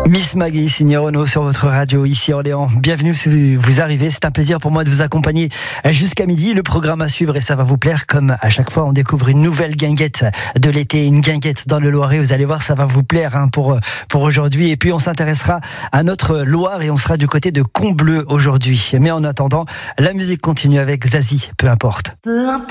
Miss Maggie, signé Renaud sur votre radio ici à Orléans. Bienvenue si vous arrivez, c'est un plaisir pour moi de vous accompagner jusqu'à midi. Le programme à suivre et ça va vous plaire, comme à chaque fois on découvre une nouvelle guinguette de l'été, une guinguette dans le Loiret. Vous allez voir, ça va vous plaire pour aujourd'hui. Et puis on s'intéressera à notre Loire et on sera du côté de Combloux aujourd'hui. Mais en attendant, la musique continue avec Zazie, peu importe. Peu importe